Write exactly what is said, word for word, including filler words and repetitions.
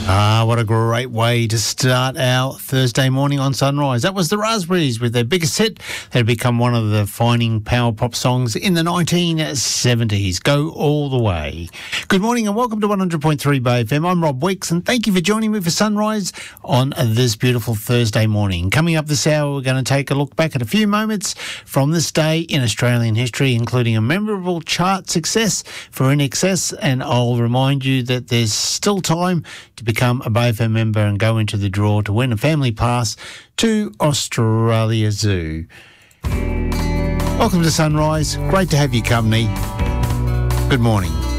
Ah, what a great way to start our Thursday morning on Sunrise. That was the Raspberries with their biggest hit. They'd become one of the defining power pop songs in the nineteen seventies. Go all the way. Good morning and welcome to one hundred point three Bay F M. I'm Rob Weeks and thank you for joining me for Sunrise on this beautiful Thursday morning. Coming up this hour, we're going to take a look back at a few moments from this day in Australian history, including a memorable chart success for I N X S, and I'll remind you that there's still time to become a Bay F M member and go into the draw to win a family pass to Australia Zoo. Welcome to Sunrise. Great to have your company. Good morning.